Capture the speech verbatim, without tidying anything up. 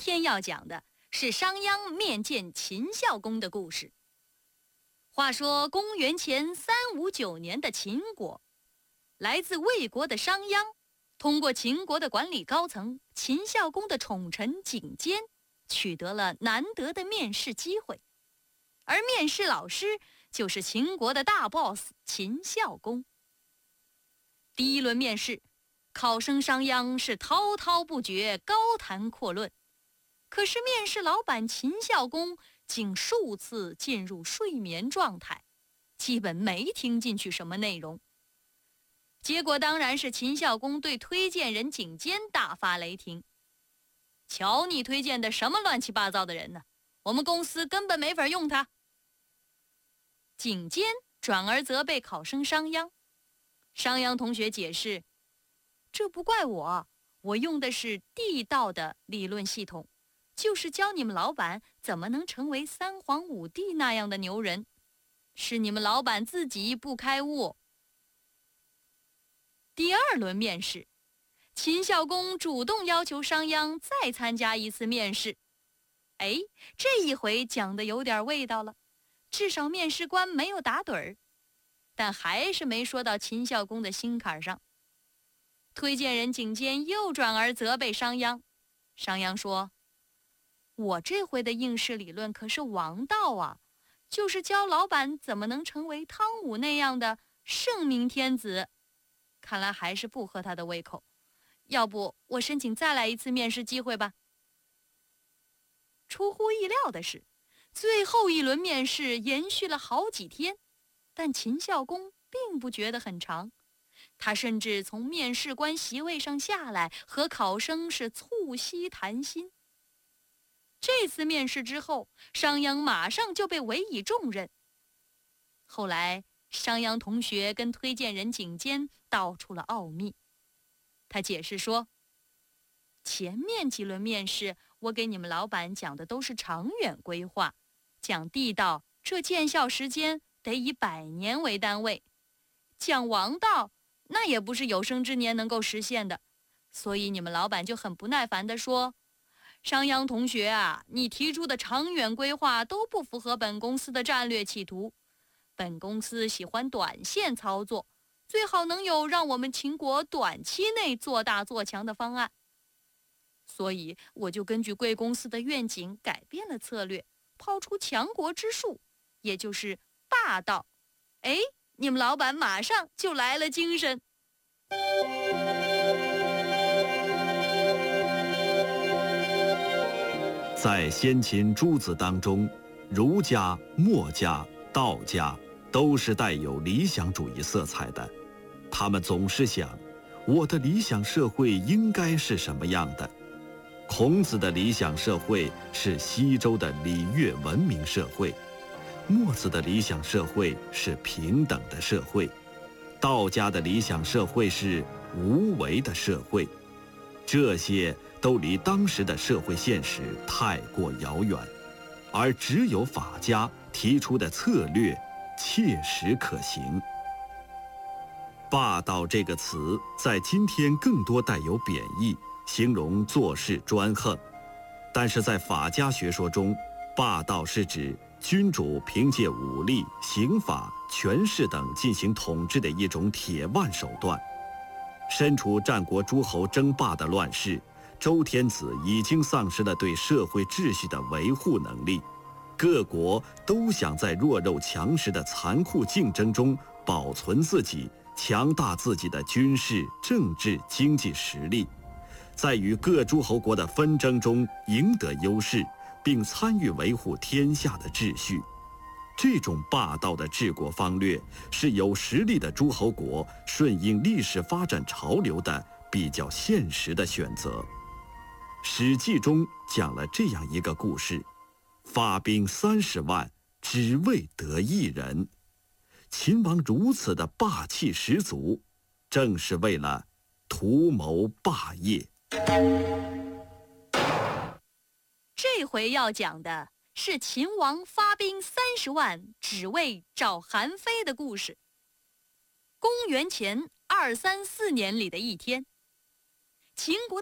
天要讲的是商鞅面见秦孝公的故事。话说公元前三五九年的秦国，来自魏国的商鞅通过秦国的管理高层秦孝公的宠臣景监，取得了难得的面试机会。而面试老师就是秦国的大 boss 秦孝公。第一轮面试，考生商鞅是滔滔不绝，高谈阔论。可是面试老板秦孝公竟数次进入睡眠状态，基本没听进去什么内容。结果当然是秦孝公对推荐人景监大发雷霆：瞧你推荐的什么乱七八糟的人呢？我们公司根本没法用他。景监转而责备考生商鞅。商鞅同学解释：这不怪我，我用的是地道的理论系统，就是教你们老板怎么能成为三皇五帝那样的牛人，是你们老板自己不开悟。第二轮面试，秦孝公主动要求商鞅再参加一次面试。哎，这一回讲的有点味道了，至少面试官没有打盹儿，但还是没说到秦孝公的心坎上。推荐人景监又转而责备商鞅。商鞅说：我这回的应试理论可是王道啊，就是教老板怎么能成为汤武那样的圣明天子。看来还是不合他的胃口，要不我申请再来一次面试机会吧。出乎意料的是，最后一轮面试延续了好几天，但秦孝公并不觉得很长。他甚至从面试官席位上下来，和考生是促膝谈心。这次面试之后，商鞅马上就被委以重任。后来商鞅同学跟推荐人景监道出了奥秘。他解释说：前面几轮面试我给你们老板讲的都是长远规划，讲地道，这见效时间得以百年为单位，讲王道那也不是有生之年能够实现的。所以你们老板就很不耐烦地说：商鞅同学啊，你提出的长远规划都不符合本公司的战略企图。本公司喜欢短线操作，最好能有让我们秦国短期内做大做强的方案。所以我就根据贵公司的愿景改变了策略，抛出强国之术，也就是霸道。哎，你们老板马上就来了精神。 在先秦诸子当中，儒家、墨家、道家都是带有理想主义色彩的。他们总是想，我的理想社会应该是什么样的？孔子的理想社会是西周的礼乐文明社会，墨子的理想社会是平等的社会，道家的理想社会是无为的社会。这些都离当时的社会现实太过遥远，而只有法家提出的策略切实可行。霸道这个词在今天更多带有贬义，形容做事专横。但是在法家学说中，霸道是指君主凭借武力、刑法、权势等进行统治的一种铁腕手段。身处战国诸侯争霸的乱世，周天子已经丧失了对社会秩序的维护能力，各国都想在弱肉强食的残酷竞争中保存自己，强大自己的军事、政治、经济实力，在与各诸侯国的纷争中赢得优势，并参与维护天下的秩序。这种霸道的治国方略是有实力的诸侯国顺应历史发展潮流的比较现实的选择。《史记》中讲了这样一个故事：发兵三十万，只为得一人。秦王如此的霸气十足，正是为了图谋霸业。 这回要讲的是秦王发兵三十万，只为找韩非的故事。公元前二三四年里的一天，秦国的